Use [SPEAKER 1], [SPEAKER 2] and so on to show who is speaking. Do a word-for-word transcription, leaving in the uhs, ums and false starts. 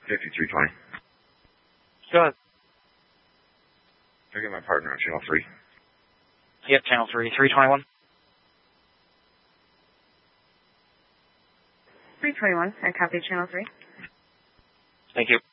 [SPEAKER 1] fifty-three twenty.
[SPEAKER 2] Go ahead.
[SPEAKER 1] I get my partner on channel three.
[SPEAKER 2] Yep, channel three, three twenty-one.
[SPEAKER 3] three twenty-one, I copy channel three.
[SPEAKER 2] Thank you.